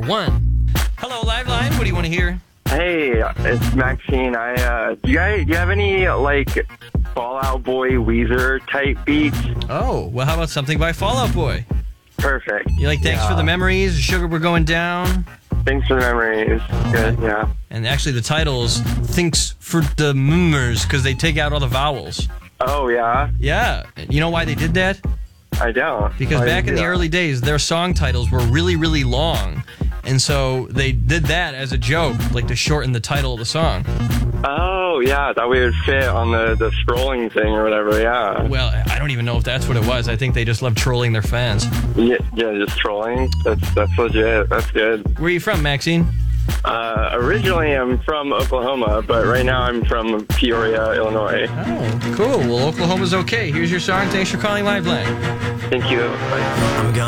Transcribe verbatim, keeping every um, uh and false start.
one. Hello, Liveline. What do you want to hear? Hey, it's Maxine. I uh, do you guys do you have any like Fall Out Boy, Weezer type beats? Oh, well, how about something by Fall Out Boy? Perfect. You like Thanks yeah. for the Memories, Sugar We're Going Down? Thanks for the memories. Good, yeah. And actually the title's Thanks for the Memories because they take out all the vowels. Oh, yeah? Yeah. You know why they did that? I don't. Because Why back did in you the do early days, their song titles were really, really long. And so they did that as a joke, like to shorten the title of the song. that? Oh, yeah. That way it would fit on the, the scrolling thing or whatever, yeah. Well, I don't even know if that's what it was. I think they just love trolling their fans. Yeah, yeah, just trolling. That's that's legit. That's good. Where are you from, Maxine? Uh, originally, I'm from Oklahoma, but right now I'm from Peoria, Illinois. Oh, cool. Well, Oklahoma's okay. Here's your song. Thanks for calling Liveline. Thank you. Bye. I'm gone.